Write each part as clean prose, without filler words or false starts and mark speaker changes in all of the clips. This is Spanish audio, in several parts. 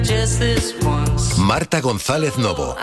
Speaker 1: Marta González Novo.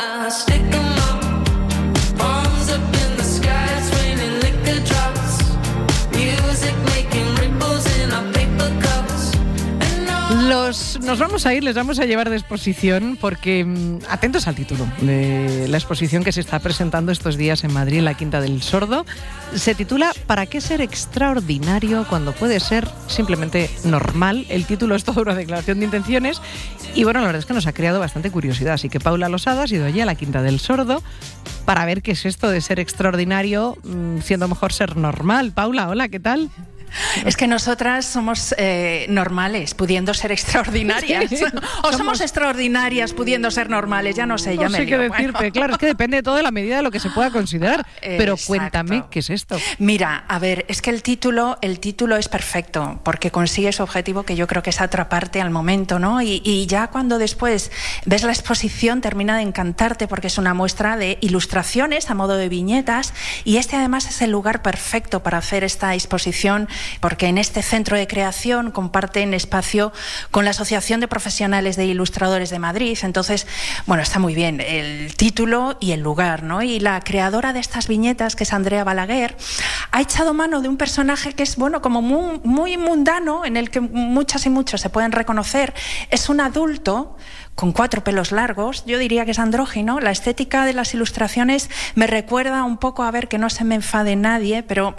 Speaker 2: Nos vamos a ir, les vamos a llevar de exposición porque, atentos al título de la exposición que se está presentando estos días en Madrid, en la Quinta del Sordo. Se titula ¿Para qué ser extraordinario cuando puede ser simplemente normal? El título es toda una declaración de intenciones y bueno, la verdad es que nos ha creado bastante curiosidad. Así que Paula Losada ha ido allí a la Quinta del Sordo para ver qué es esto de ser extraordinario, siendo mejor ser normal. Paula, hola, ¿qué tal?
Speaker 3: Es que nosotras somos normales, pudiendo ser extraordinarias. Sí, o somos extraordinarias, pudiendo ser normales. Ya no sé, ya me
Speaker 2: sé
Speaker 3: lío.
Speaker 2: qué decirte. Bueno. Claro, es que depende todo de la medida de lo que se pueda considerar. Pero exacto. Cuéntame, ¿qué es esto?
Speaker 3: Mira, a ver, es que el título es perfecto, porque consigue su objetivo, que yo creo que es atraparte al momento, ¿no? Y ya cuando después ves la exposición, termina de encantarte, porque es una muestra de ilustraciones a modo de viñetas, y este además es el lugar perfecto para hacer esta exposición, porque en este centro de creación comparten espacio con la Asociación de Profesionales de Ilustradores de Madrid. Entonces, bueno, está muy bien el título y el lugar, ¿no? Y la creadora de estas viñetas, que es Andrea Balaguer, ha echado mano de un personaje que es, bueno, como muy mundano, en el que muchas y muchos se pueden reconocer. Es un adulto con 4 pelos largos, yo diría que es andrógino. La estética de las ilustraciones me recuerda un poco, a ver, que no se me enfade nadie, pero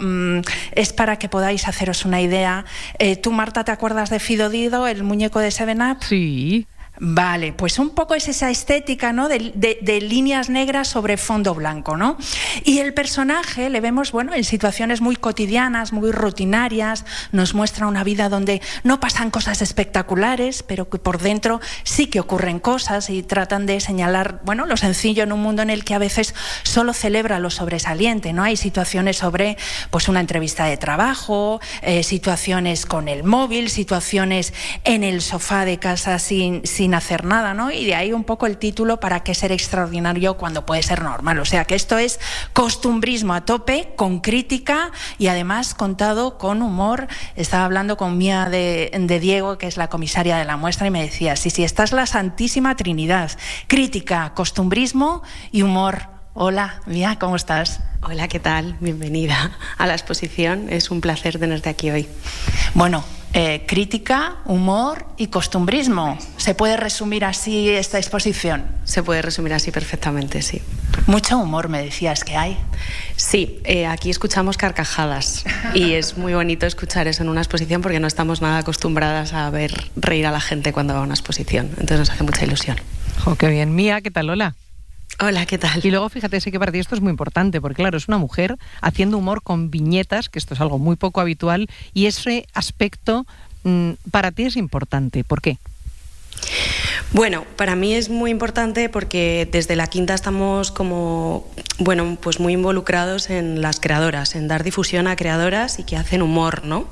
Speaker 3: es para que podáis haceros una idea. ¿Tú, Marta, te acuerdas de Fido Dido, el muñeco de 7up?
Speaker 2: Sí.
Speaker 3: Vale, pues un poco es esa estética, ¿no? de líneas negras sobre fondo blanco, ¿no? Y el personaje le vemos, bueno, en situaciones muy cotidianas, muy rutinarias. Nos muestra una vida donde no pasan cosas espectaculares, pero que por dentro sí que ocurren cosas, y tratan de señalar, bueno, lo sencillo en un mundo en el que a veces solo celebra lo sobresaliente, ¿no? Hay situaciones sobre, pues, una entrevista de trabajo, situaciones con el móvil, situaciones en el sofá de casa sin hacer nada, ¿no? Y de ahí un poco el título, ¿para qué ser extraordinario cuando puede ser normal? O sea que esto es costumbrismo a tope, con crítica y además contado con humor. Estaba hablando con Mía de Diego, que es la comisaria de la muestra, y me decía, sí, esta es la Santísima Trinidad: crítica, costumbrismo y humor. Hola, Mía, ¿cómo estás?
Speaker 4: Hola, ¿qué tal? Bienvenida a la exposición. Es un placer tenerte aquí hoy.
Speaker 3: Bueno, crítica, humor y costumbrismo. ¿Se puede resumir así esta exposición?
Speaker 4: Se puede resumir así perfectamente, sí.
Speaker 3: Mucho humor, me decías que hay.
Speaker 4: Sí, aquí escuchamos carcajadas y es muy bonito escuchar eso en una exposición, porque no estamos nada acostumbradas a ver reír a la gente cuando va a una exposición. Entonces nos hace mucha ilusión.
Speaker 2: Oh, qué bien. Mía, ¿qué tal? Hola.
Speaker 4: Hola, ¿qué tal?
Speaker 2: Y luego, fíjate, sé que para ti esto es muy importante, porque claro, es una mujer haciendo humor con viñetas, que esto es algo muy poco habitual, y ese aspecto para ti es importante. ¿Por qué?
Speaker 4: Bueno, para mí es muy importante porque desde la Quinta estamos como, bueno, pues muy involucrados en las creadoras, en dar difusión a creadoras y que hacen humor, ¿no?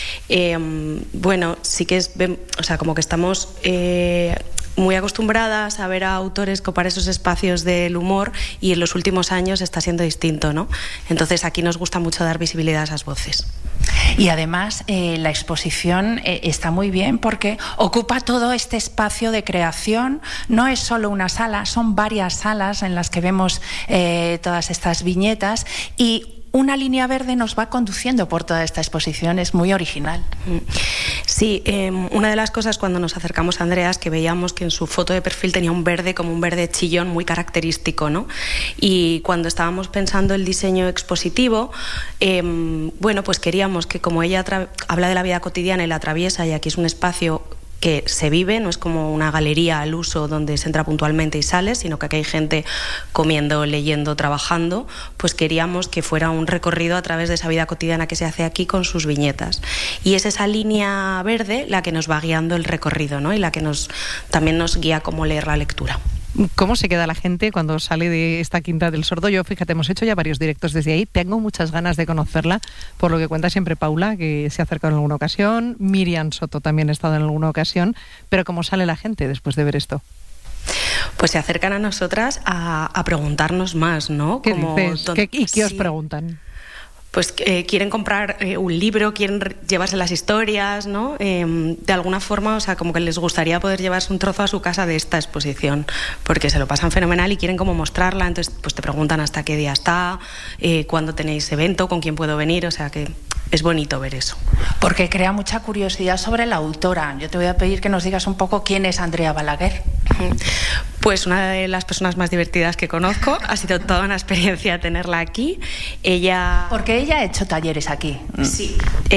Speaker 4: Bueno, sí que es, o sea, como que estamos muy acostumbradas a ver a autores copar esos espacios del humor, y en los últimos años está siendo distinto, ¿no? Entonces aquí nos gusta mucho dar visibilidad a esas voces.
Speaker 3: Y además la exposición está muy bien porque ocupa todo este espacio de creación. No es solo una sala, son varias salas en las que vemos todas estas viñetas, y una línea verde nos va conduciendo por toda esta exposición. Es muy original.
Speaker 4: Sí, una de las cosas cuando nos acercamos a Andrea es que veíamos que en su foto de perfil tenía un verde, como un verde chillón muy característico, ¿no? Y cuando estábamos pensando el diseño expositivo, bueno, pues queríamos que, como ella habla de la vida cotidiana y la atraviesa, y aquí es un espacio que se vive, no es como una galería al uso donde se entra puntualmente y sale, sino que aquí hay gente comiendo, leyendo, trabajando, pues queríamos que fuera un recorrido a través de esa vida cotidiana que se hace aquí con sus viñetas. Y es esa línea verde la que nos va guiando el recorrido, ¿no? Y la que también nos guía cómo leer la lectura.
Speaker 2: ¿Cómo se queda la gente cuando sale de esta Quinta del Sordo? Yo, fíjate, hemos hecho ya varios directos desde ahí. Tengo muchas ganas de conocerla, por lo que cuenta siempre Paula, que se ha acercado en alguna ocasión. Miriam Soto también ha estado en alguna ocasión. Pero ¿cómo sale la gente después de ver esto?
Speaker 4: Pues se acercan a nosotras a preguntarnos más, ¿no?
Speaker 2: ¿Qué dices? ¿Y qué os preguntan?
Speaker 4: pues quieren comprar un libro, quieren llevarse las historias, ¿no? De alguna forma, o sea, como que les gustaría poder llevarse un trozo a su casa de esta exposición, porque se lo pasan fenomenal y quieren como mostrarla. Entonces, pues te preguntan hasta qué día está, cuándo tenéis evento, con quién puedo venir, o sea que es bonito ver eso.
Speaker 3: Porque crea mucha curiosidad sobre la autora. Yo te voy a pedir que nos digas un poco quién es Andrea Balaguer.
Speaker 4: Pues una de las personas más divertidas que conozco. Ha sido toda una experiencia tenerla aquí.
Speaker 3: Porque ella ha hecho talleres aquí.
Speaker 4: Sí.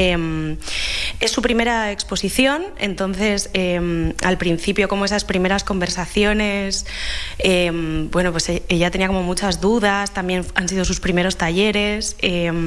Speaker 4: Es su primera exposición, entonces al principio, como esas primeras conversaciones, bueno, pues ella tenía como muchas dudas, también han sido sus primeros talleres,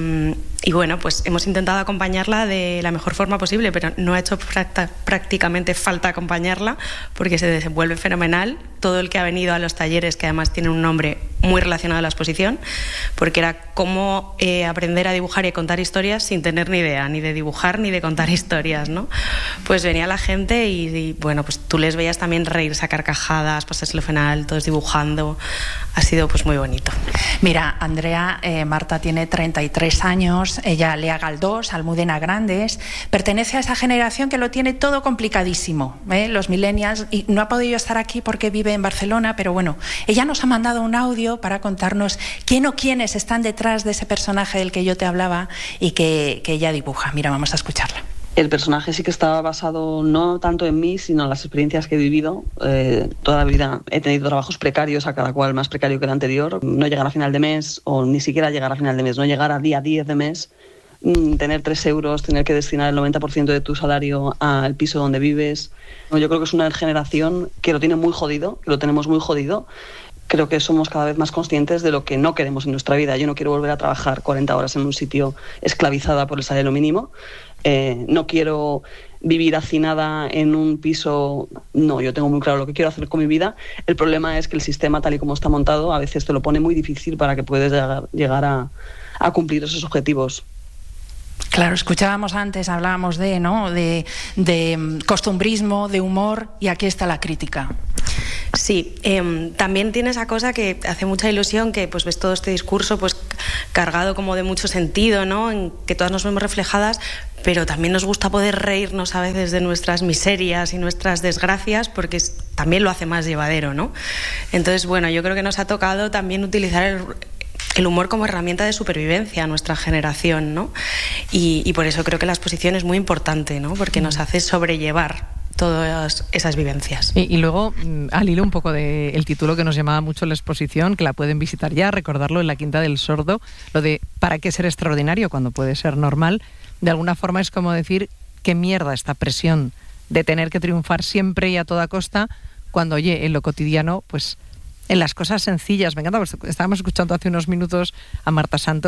Speaker 4: y bueno, pues hemos intentado acompañarla de la mejor forma posible, pero no ha hecho prácticamente falta acompañarla porque se desenvuelve fenomenal. Todo el que ha venido a los talleres, que además tiene un nombre muy relacionado a la exposición, porque era cómo aprender a dibujar y a contar historias sin tener ni idea, ni de dibujar ni de contar historias, ¿no? Pues venía la gente y bueno, pues tú les veías también reírse a carcajadas, pasárselo fenomenal, todos dibujando. Ha sido pues muy bonito.
Speaker 3: Mira, Andrea, Marta tiene 33 años, ella Lea Galdós, Almudena Grandes, pertenece a esa generación que lo tiene todo complicadísimo, los millennials, y no ha podido estar aquí porque vive en Barcelona, pero bueno, ella nos ha mandado un audio para contarnos quién o quiénes están detrás de ese personaje del que yo te hablaba y que ella dibuja. Mira, vamos a escucharla.
Speaker 5: El personaje sí que estaba basado no tanto en mí, sino en las experiencias que he vivido. Toda la vida he tenido trabajos precarios, a cada cual más precario que el anterior. No llegar a final de mes, o ni siquiera llegar a final de mes, no llegar a día 10 de mes, tener 3 euros, tener que destinar el 90% de tu salario al piso donde vives. Yo creo que es una generación que lo tiene muy jodido, que lo tenemos muy jodido. Creo que somos cada vez más conscientes de lo que no queremos en nuestra vida. Yo no quiero volver a trabajar 40 horas en un sitio esclavizada por el salario mínimo. No quiero vivir hacinada en un piso. No, yo tengo muy claro lo que quiero hacer con mi vida. El problema es que el sistema, tal y como está montado, a veces te lo pone muy difícil para que puedas llegar a cumplir esos objetivos.
Speaker 3: Claro, escuchábamos antes, hablábamos de costumbrismo, de humor, y aquí está la crítica.
Speaker 4: Sí, también tiene esa cosa que hace mucha ilusión, que pues ves todo este discurso pues cargado como de mucho sentido, ¿no? En que todas nos vemos reflejadas, pero también nos gusta poder reírnos a veces de nuestras miserias y nuestras desgracias, porque también lo hace más llevadero, ¿no? Entonces, bueno, yo creo que nos ha tocado también utilizar el humor como herramienta de supervivencia a nuestra generación, ¿no? Y por eso creo que la exposición es muy importante, ¿no? Porque nos hace sobrellevar todas esas vivencias.
Speaker 2: Y luego, al hilo un poco del título que nos llamaba mucho la exposición, que la pueden visitar ya, recordarlo en la Quinta del Sordo, lo de ¿para qué ser extraordinario cuando puede ser normal? De alguna forma es como decir, qué mierda esta presión de tener que triunfar siempre y a toda costa, cuando, oye, en lo cotidiano, pues en las cosas sencillas. Me encanta, pues estábamos escuchando hace unos minutos a Marta Santos,